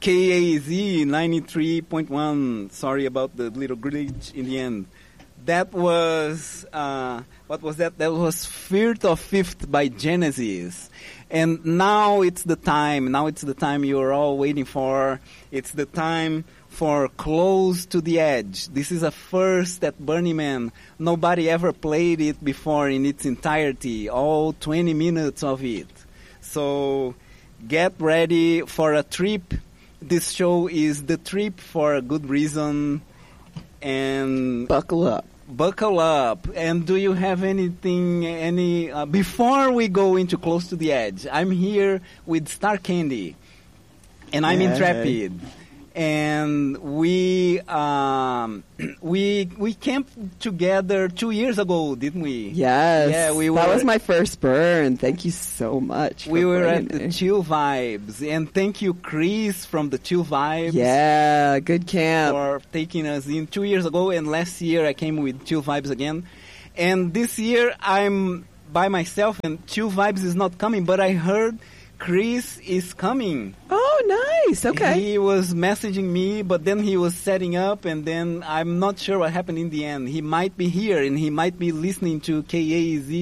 KAZ 93.1. Sorry about the little glitch in the end. That was, what was that? That was Fear of Fifth by Genesis. And now it's the time. Now it's the time you're all waiting for. It's the time for Close to the Edge. This is a first at Burning Man. Nobody ever played it before in its entirety, all 20 minutes of it. So get ready for a trip. This show is the trip for a good reason. And buckle up. Buckle up. And do you have anything, before we go into Close to the Edge, I'm here with Star Candy. And I'm Intrepid. And we camped together 2 years ago, didn't we? Yes. Yeah, that was my first burn. Thank you so much. We were at the Chill Vibes, and thank you, Chris, from the Chill Vibes. Yeah, good camp. For taking us in 2 years ago, and last year I came with Chill Vibes again. And this year I'm by myself, and Chill Vibes is not coming, but I heard Chris is coming. Oh, nice. Okay. He was messaging me, but then he was setting up, and then I'm not sure what happened in the end. He might be here, and he might be listening to KAZ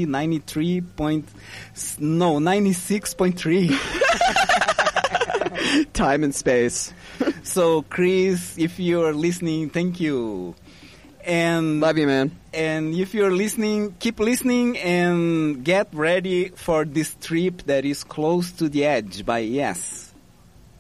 96.3. Time and space. So, Chris, if you're listening, thank you. And love you, man. And if you're listening, keep listening and get ready for this trip that is Close to the Edge by Yes.